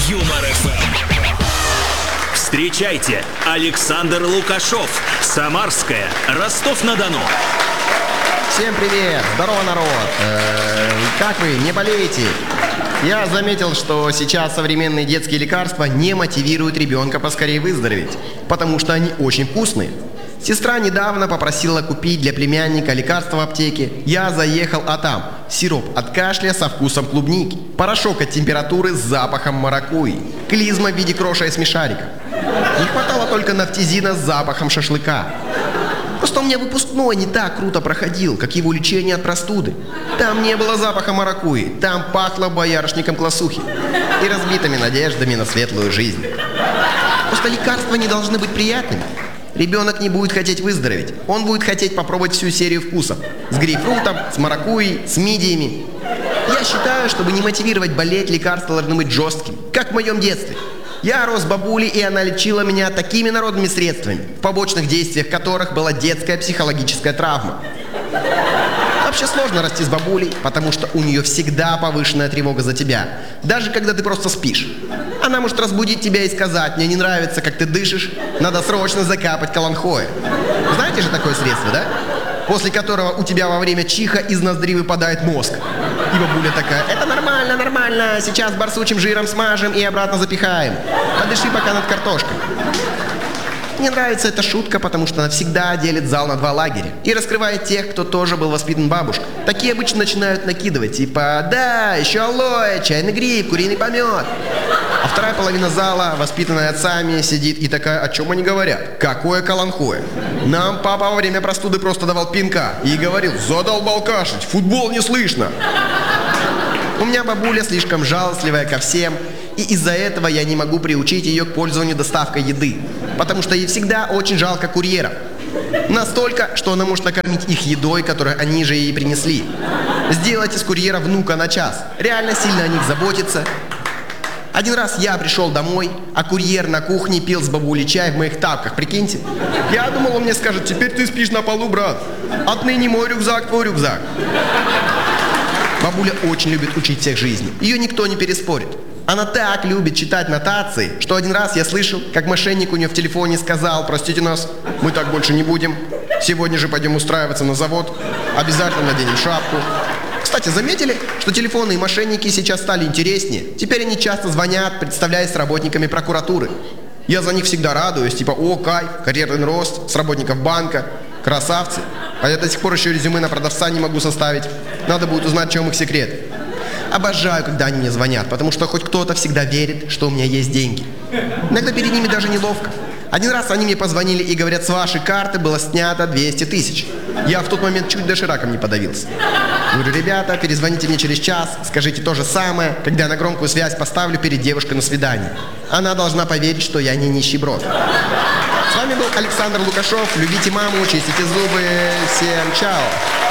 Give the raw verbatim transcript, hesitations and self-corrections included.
Юмор эф эм. Встречайте, Александр Лукашов, Самарская, Ростов-на-Дону. Всем привет! Здорово, народ! Э-э, как вы, не болеете? Я заметил, что сейчас современные детские лекарства не мотивируют ребенка поскорее выздороветь, потому что они очень вкусные. Сестра недавно попросила купить для племянника лекарство в аптеке. Я заехал, а там сироп от кашля со вкусом клубники, порошок от температуры с запахом маракуйи, клизма в виде кроша и смешарика. Не хватало только нафтизина с запахом шашлыка. Просто у меня выпускной не так круто проходил, как его лечение от простуды. Там не было запаха маракуйи, там пахло боярышником классухи и разбитыми надеждами на светлую жизнь. Просто лекарства не должны быть приятными. Ребенок не будет хотеть выздороветь. Он будет хотеть попробовать всю серию вкусов. С грейпфрутом, с маракуйей, с мидиями. Я считаю, чтобы не мотивировать болеть, лекарства должны быть жесткими, как в моем детстве. Я рос с бабулей, и она лечила меня такими народными средствами, в побочных действиях которых была детская психологическая травма. Вообще сложно расти с бабулей, потому что у нее всегда повышенная тревога за тебя, даже когда ты просто спишь. Она может разбудить тебя и сказать: мне не нравится, как ты дышишь, надо срочно закапать каланхоэ. Знаете же такое средство, да? После которого у тебя во время чиха из ноздри выпадает мозг. И бабуля такая: это нормально, нормально, сейчас барсучим жиром смажем и обратно запихаем. Подыши пока над картошкой. Мне нравится эта шутка, потому что она всегда делит зал на два лагеря и раскрывает тех, кто тоже был воспитан бабушкой. Такие обычно начинают накидывать, типа: да, еще алоэ, чайный гриб, куриный помет. А вторая половина зала, воспитанная отцами, сидит и такая: о чем они говорят? Какое каланхоэ? Нам папа во время простуды просто давал пинка и говорил: задолбал кашлять, футбол не слышно. У меня бабуля слишком жалостливая ко всем, и из-за этого я не могу приучить ее к пользованию доставкой еды, потому что ей всегда очень жалко курьеров. Настолько, что она может накормить их едой, которую они же ей принесли. Сделать из курьера внука на час. Реально сильно о них заботиться. Один раз я пришел домой, а курьер на кухне пил с бабулей чай в моих тапках, прикиньте. Я думал, он мне скажет: теперь ты спишь на полу, брат. Отныне мой рюкзак, твой рюкзак. Бабуля очень любит учить всех жизни. Ее никто не переспорит. Она так любит читать нотации, что один раз я слышал, как мошенник у нее в телефоне сказал: простите нас, мы так больше не будем. Сегодня же пойдем устраиваться на завод. Обязательно наденем шапку. Кстати, заметили, что телефоны и мошенники сейчас стали интереснее? Теперь они часто звонят, представляясь с работниками прокуратуры. Я за них всегда радуюсь, типа: о, кайф, карьерный рост, с работников банка, красавцы. А я до сих пор еще резюме на продавца не могу составить. Надо будет узнать, в чем их секрет. Обожаю, когда они мне звонят, потому что хоть кто-то всегда верит, что у меня есть деньги. Иногда перед ними даже неловко. Один раз они мне позвонили и говорят: с вашей карты было снято двести тысяч. Я в тот момент чуть дошираком не подавился. Говорю: ребята, перезвоните мне через час, скажите то же самое, когда я на громкую связь поставлю перед девушкой на свидание. Она должна поверить, что я не нищеброд. С вами был Александр Лукашов. Любите маму, чистите зубы. Всем чао.